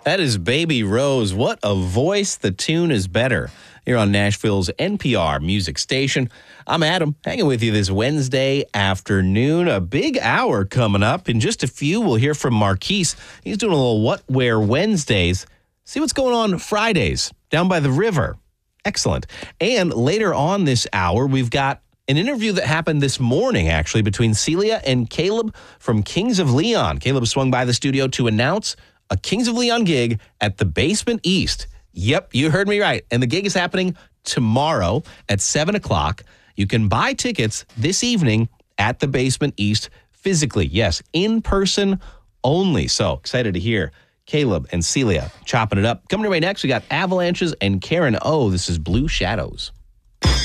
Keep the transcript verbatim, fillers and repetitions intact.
That is Baby Rose. What a voice. The tune is better. Here on Nashville's N P R music station. I'm Adam, hanging with you this Wednesday afternoon. A big hour coming up. In just a few, we'll hear from Marquise. He's doing a little What Wear Wednesdays. See what's going on Fridays down by the river. Excellent. And later on this hour, we've got an interview that happened this morning, actually, between Celia and Caleb from Kings of Leon. Caleb swung by the studio to announce a Kings of Leon gig at the Basement East. Yep, you heard me right. And the gig is happening tomorrow at seven o'clock. You can buy tickets this evening at the Basement East physically. Yes, in person only. So excited to hear Caleb and Celia chopping it up. Coming your way next, we got Avalanches and Karen O. This is Blue Shadows.